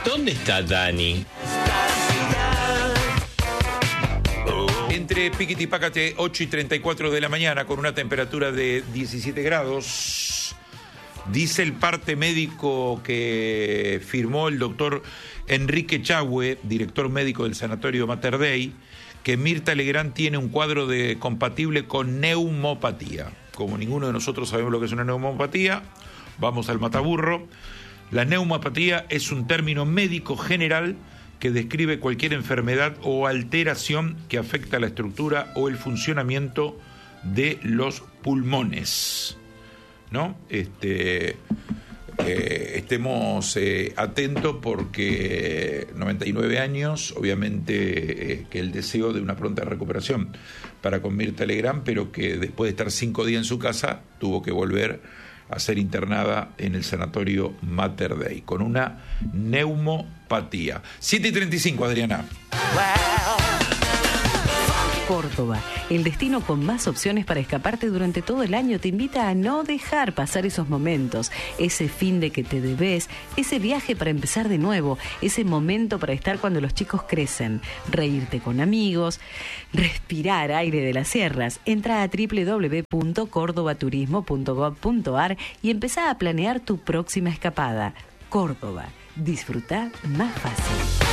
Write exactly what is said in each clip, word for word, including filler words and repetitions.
¿Dónde está Dani? Entre piquiti y pácate, ocho y treinta y cuatro de la mañana, con una temperatura de diecisiete grados. Dice el parte médico que firmó el doctor Enrique Chahue, director médico del Sanatorio Mater Dei, que Mirta Legrand tiene un cuadro de compatible con neumopatía. Como ninguno de nosotros sabemos lo que es una neumopatía, vamos al mataburro. La neumopatía es un término médico general que describe cualquier enfermedad o alteración que afecta la estructura o el funcionamiento de los pulmones, ¿no? Este, eh, estemos eh, atentos porque noventa y nueve años, obviamente eh, que el deseo de una pronta recuperación para con Mirta Legrand, pero que después de estar cinco días en su casa tuvo que volver a ser internada en el Sanatorio Mater Dei con una neumopatía. siete y treinta y cinco, Adriana. Córdoba, el destino con más opciones para escaparte durante todo el año, te invita a no dejar pasar esos momentos, ese fin de que te debes, ese viaje para empezar de nuevo, ese momento para estar cuando los chicos crecen, reírte con amigos, respirar aire de las sierras. Entra a doble u doble u doble u punto cordobaturismo punto gob punto ar y empezá a planear tu próxima escapada. Córdoba, disfruta más fácil.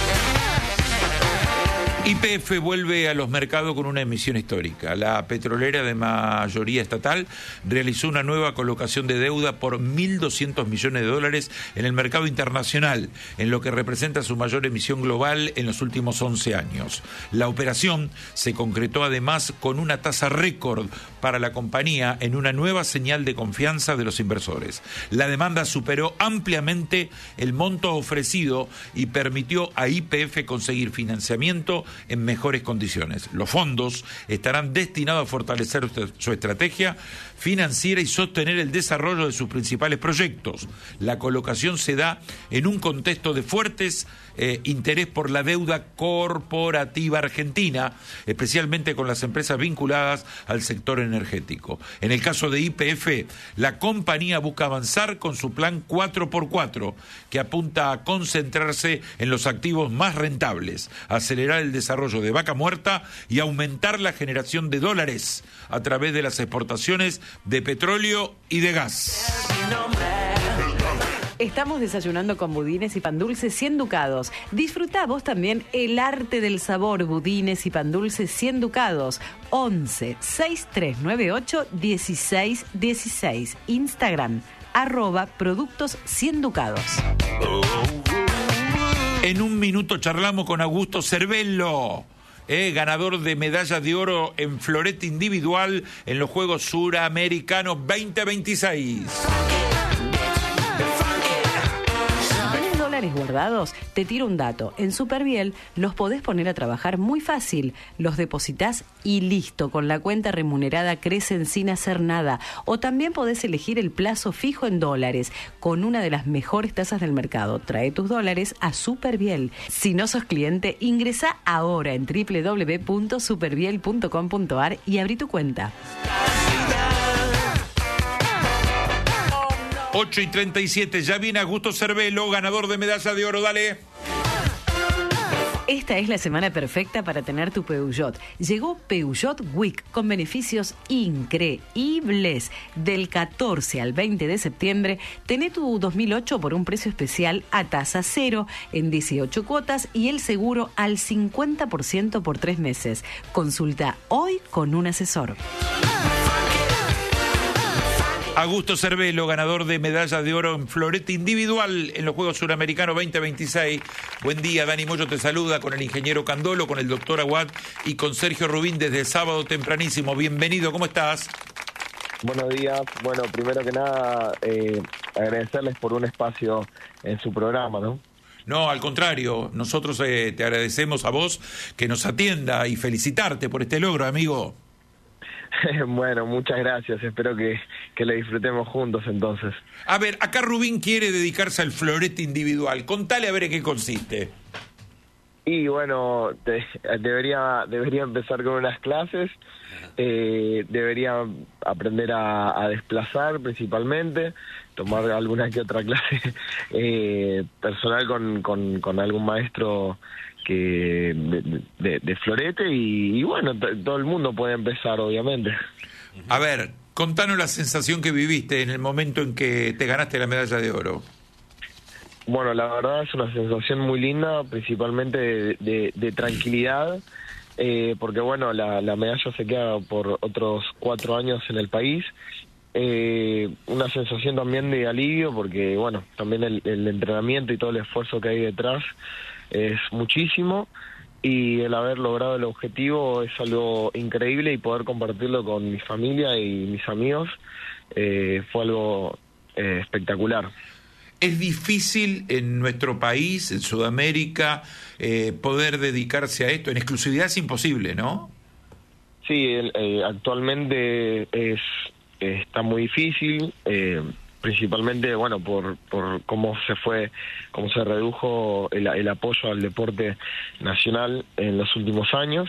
Y P F vuelve a los mercados con una emisión histórica. La petrolera de mayoría estatal realizó una nueva colocación de deuda por mil doscientos millones de dólares en el mercado internacional, en lo que representa su mayor emisión global en los últimos once años. La operación se concretó además con una tasa récord para la compañía en una nueva señal de confianza de los inversores. La demanda superó ampliamente el monto ofrecido y permitió a Y P F conseguir financiamiento en mejores condiciones. Los fondos estarán destinados a fortalecer su estrategia financiera y sostener el desarrollo de sus principales proyectos. La colocación se da en un contexto de fuertes eh, interés por la deuda corporativa argentina, especialmente con las empresas vinculadas al sector energético. En el caso de Y P F, la compañía busca avanzar con su plan cuatro por cuatro, que apunta a concentrarse en los activos más rentables, acelerar el desarrollo de Vaca Muerta y aumentar la generación de dólares a través de las exportaciones de petróleo y de gas. Estamos desayunando con budines y pan dulce cien ducados. Disfrutá vos también el arte del sabor. Budines y pan dulce cien ducados. once, sesenta y tres noventa y ocho, dieciséis dieciséis. Instagram, arroba productos cien ducados. En un minuto charlamos con Augusto Cervello, eh, ganador de medalla de oro en florete individual en los Juegos Suramericanos veinte veintiséis. Guardados, te tiro un dato. En Superviel los podés poner a trabajar muy fácil. Los depositas y listo. Con la cuenta remunerada crecen sin hacer nada. O también podés elegir el plazo fijo en dólares con una de las mejores tasas del mercado. Trae tus dólares a Superviel. Si no sos cliente, ingresa ahora en doble u doble u doble u punto superviel punto com punto ar y abrí tu cuenta. ocho y treinta y siete, ya viene Augusto Cervello, ganador de medalla de oro, dale. Esta es la semana perfecta para tener tu Peugeot. Llegó Peugeot Week con beneficios increíbles. Del catorce al veinte de septiembre, tené tu dos mil ocho por un precio especial a tasa cero en dieciocho cuotas y el seguro al cincuenta por ciento por tres meses. Consulta hoy con un asesor. Augusto Cervello, ganador de medalla de oro en florete individual en los Juegos Suramericanos veinte veintiséis. Buen día, Dani Moyo te saluda con el ingeniero Candolo, con el doctor Aguad y con Sergio Rubín desde el sábado tempranísimo. Bienvenido, ¿cómo estás? Buenos días. Bueno, primero que nada, eh, agradecerles por un espacio en su programa, ¿no? No, al contrario, nosotros eh, te agradecemos a vos que nos atienda y felicitarte por este logro, amigo. Bueno, muchas gracias. Espero que, que lo disfrutemos juntos entonces. A ver, acá Rubín quiere dedicarse al florete individual. Contale a ver en qué consiste. Y bueno, te, debería debería empezar con unas clases. Eh, debería aprender a, a desplazar principalmente. tomar alguna que otra clase eh, personal con, con, con algún maestro que de, de, de florete y, y bueno, t- todo el mundo puede empezar, obviamente. A ver, contanos la sensación que viviste en el momento en que te ganaste la medalla de oro. Bueno, la verdad es una sensación muy linda, principalmente de, de, de tranquilidad, eh, porque bueno, la, la medalla se queda por otros cuatro años en el país. Eh, una sensación también de alivio, porque bueno, también el, el entrenamiento y todo el esfuerzo que hay detrás es muchísimo, y el haber logrado el objetivo es algo increíble, y poder compartirlo con mi familia y mis amigos eh, fue algo eh, espectacular. Es difícil en nuestro país, en Sudamérica, eh, poder dedicarse a esto. En exclusividad es imposible, ¿no? Sí, el, eh, actualmente es eh, está muy difícil, eh, principalmente, bueno, por por cómo se fue, cómo se redujo el, el apoyo al deporte nacional en los últimos años.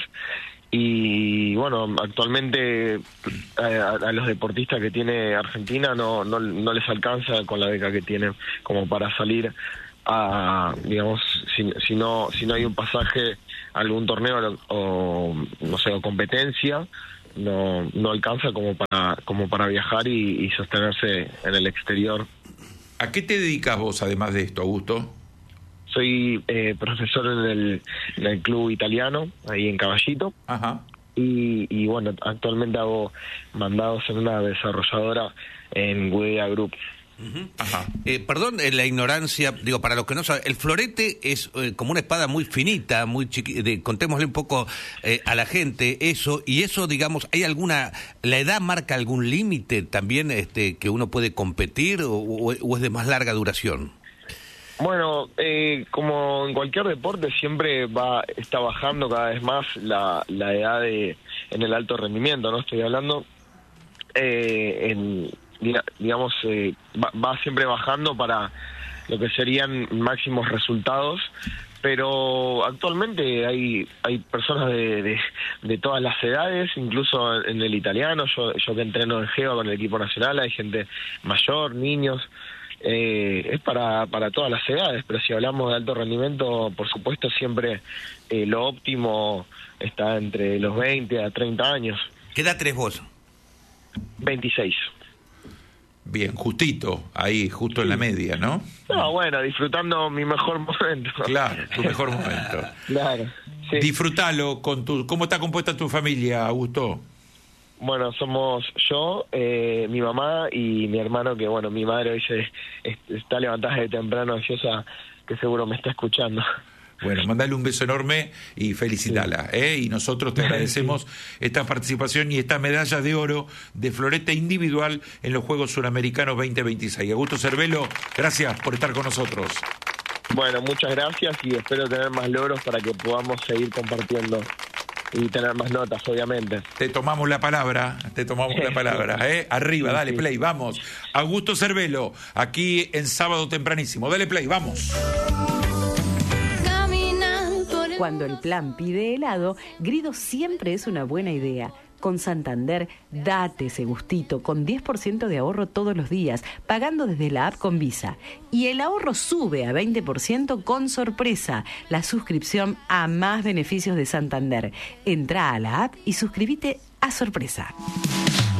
Y bueno, actualmente a, a los deportistas que tiene Argentina no, no no les alcanza con la beca que tienen como para salir a, digamos, si, si no si no hay un pasaje a algún torneo o no sé, o competencia, no no alcanza como para como para viajar y, y sostenerse en el exterior. ¿A qué te dedicas vos además de esto, Augusto? Soy eh, profesor en el, en el club italiano, ahí en Caballito. Ajá. Y, y bueno, actualmente hago mandados en una desarrolladora en Wedea Group. Uh-huh. Ajá. Eh, perdón eh, la ignorancia, digo, para los que no saben, el florete es eh, como una espada muy finita, muy chiquita. Contémosle un poco eh, a la gente eso, y eso, digamos, ¿hay alguna, la edad marca algún límite también este, que uno puede competir o, o, o es de más larga duración? Bueno, eh, como en cualquier deporte siempre va está bajando cada vez más la, la edad de en el alto rendimiento, ¿no? Estoy hablando, eh, en, digamos, eh, va, va siempre bajando para lo que serían máximos resultados, pero actualmente hay hay personas de, de, de todas las edades, incluso en el italiano, yo, yo que entreno en Geva con el equipo nacional, hay gente mayor, niños. Eh, es para para todas las edades, pero si hablamos de alto rendimiento, por supuesto siempre eh, lo óptimo está entre los veinte a treinta años. ¿Qué edad tenés vos? veintiséis. Bien, justito, ahí, justo en la media, ¿no? No, bueno, disfrutando mi mejor momento. Claro, tu mejor momento. Claro, sí. Disfrutalo con tu... ¿Cómo está compuesta tu familia, Augusto? Bueno, somos yo, eh, mi mamá y mi hermano, que bueno, mi madre hoy se está levantada de temprano, ansiosa, que seguro me está escuchando. Bueno, mandale un beso enorme y felicitala, sí. ¿eh? Y nosotros te agradecemos sí. esta participación y esta medalla de oro de florete individual en los Juegos Suramericanos veinte veintiséis. Augusto Cervelo, gracias por estar con nosotros. Bueno, muchas gracias y espero tener más logros para que podamos seguir compartiendo y tener más notas, obviamente. Te tomamos la palabra, te tomamos la palabra, ¿eh? Arriba, dale play, vamos. Augusto Cervelo, aquí en Sábado Tempranísimo. Dale play, vamos. Cuando el plan pide helado, Grido siempre es una buena idea. Con Santander, date ese gustito con diez por ciento de ahorro todos los días, pagando desde la app con Visa. Y el ahorro sube a veinte por ciento con Sorpresa, la suscripción a más beneficios de Santander. Entrá a la app y suscríbete a Sorpresa.